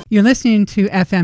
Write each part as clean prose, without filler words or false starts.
You're listening to FM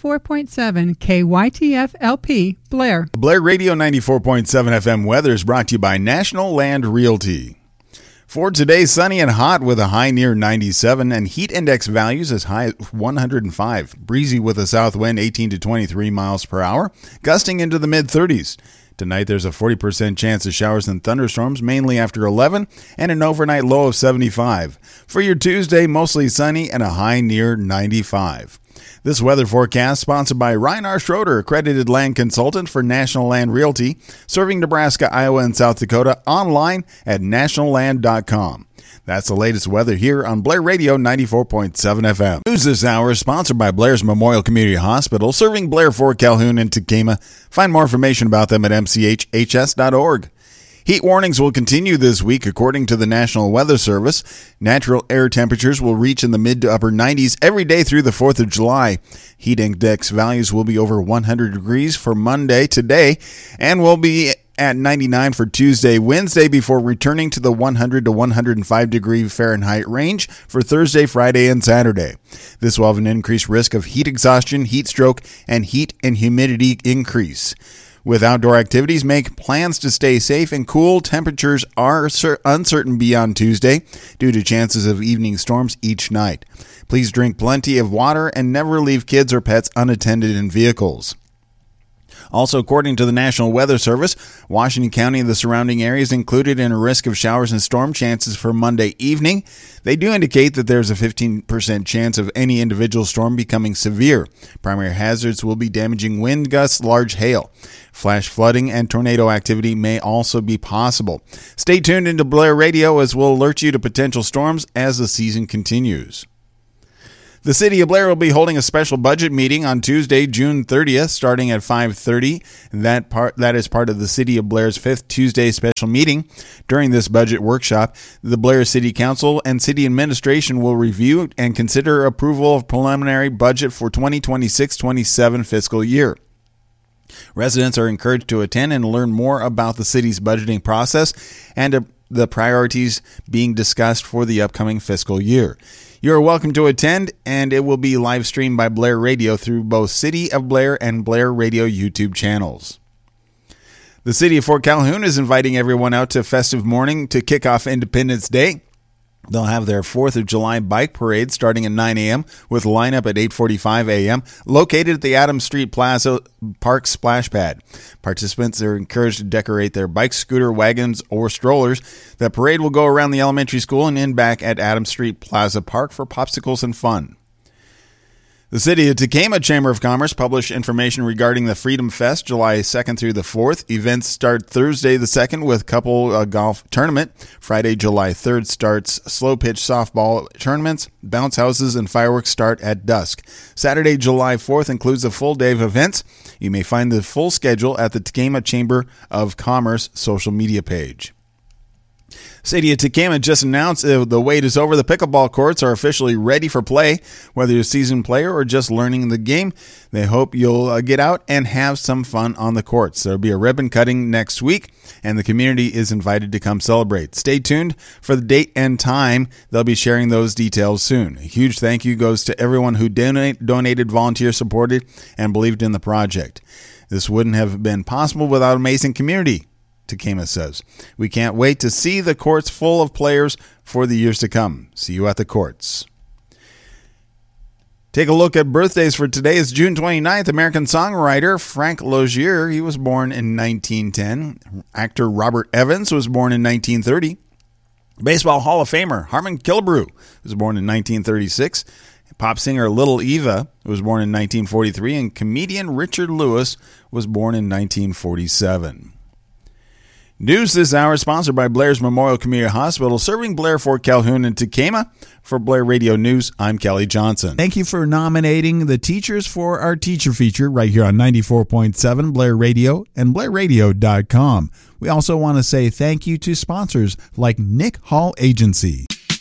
94.7 KYTF LP, Blair. Blair Radio 94.7 FM weather is brought to you by National Land Realty. For today, sunny and hot with a high near 97 and heat index values as high as 105. Breezy with a south wind 18 to 23 miles per hour, gusting into the mid-30s. Tonight, there's a 40% chance of showers and thunderstorms, mainly after 11, and an overnight low of 75. For your Tuesday, mostly sunny and a high near 95. This weather forecast sponsored by Ryan R. Schroeder, accredited land consultant for National Land Realty, serving Nebraska, Iowa, and South Dakota, online at nationalland.com. That's the latest weather here on Blair Radio 94.7 FM. News this hour is sponsored by Blair's Memorial Community Hospital, serving Blair, Fort Calhoun, and Tekamah. Find more information about them at mchhs.org. Heat warnings will continue this week, according to the National Weather Service. Natural air temperatures will reach in the mid to upper 90s every day through the 4th of July. Heat index values will be over 100 degrees for Monday today and will be at 99 for Tuesday, Wednesday, before returning to the 100 to 105 degree Fahrenheit range for Thursday, Friday, and Saturday. This will have an increased risk of heat exhaustion, heat stroke, and heat and humidity increase. With outdoor activities, make plans to stay safe and cool. Temperatures are uncertain beyond Tuesday due to chances of evening storms each night. Please drink plenty of water and never leave kids or pets unattended in vehicles. Also, according to the National Weather Service, Washington County and the surrounding areas included in a risk of showers and storm chances for Monday evening. They do indicate that there's a 15% chance of any individual storm becoming severe. Primary hazards will be damaging wind gusts, large hail. Flash flooding and tornado activity may also be possible. Stay tuned into Blair Radio as we'll alert you to potential storms as the season continues. The City of Blair will be holding a special budget meeting on Tuesday, June 30th, starting at 5:30. That is part of the City of Blair's 5th Tuesday special meeting. During this budget workshop, the Blair City Council and City Administration will review and consider approval of preliminary budget for 2026-27 fiscal year. Residents are encouraged to attend and learn more about the city's budgeting process and the priorities being discussed for the upcoming fiscal year. You are welcome to attend, and it will be live streamed by Blair Radio through both City of Blair and Blair Radio YouTube channels. The City of Fort Calhoun is inviting everyone out to a festive morning to kick off Independence Day. They'll have their 4th of July bike parade starting at 9 a.m. with lineup at 8:45 a.m. located at the Adams Street Plaza Park Splash Pad. Participants are encouraged to decorate their bikes, scooter, wagons, or strollers. The parade will go around the elementary school and end back at Adams Street Plaza Park for popsicles and fun. The City of Tekamah Chamber of Commerce published information regarding the Freedom Fest July 2nd through the 4th. Events start Thursday the 2nd with couple golf tournament. Friday, July 3rd starts slow pitch softball tournaments. Bounce houses and fireworks start at dusk. Saturday, July 4th includes a full day of events. You may find the full schedule at the Tekamah Chamber of Commerce social media page. City of Tekamah just announced the wait is over. The pickleball courts are officially ready for play. Whether you're a seasoned player or just learning the game, they hope you'll get out and have some fun on the courts. There'll be a ribbon cutting next week, and the community is invited to come celebrate. Stay tuned for the date and time. They'll be sharing those details soon. A huge thank you goes to everyone who donated, volunteer supported, and believed in the project. This wouldn't have been possible without amazing community, Tekamah says. We can't wait to see the courts full of players for the years to come. See you at the courts. Take a look at birthdays for today. It's June 29th. American songwriter Frank Lozier, he was born in 1910. Actor Robert Evans was born in 1930. Baseball Hall of Famer Harmon Killebrew was born in 1936. Pop singer Little Eva was born in 1943. And comedian Richard Lewis was born in 1947. News this hour is sponsored by Blair's Memorial Community Hospital, serving Blair, Fort Calhoun, and Tekamah. For Blair Radio News, I'm Kelly Johnson. Thank you for nominating the teachers for our teacher feature right here on 94.7 Blair Radio and BlairRadio.com. We also want to say thank you to sponsors like Nick Hall Agency.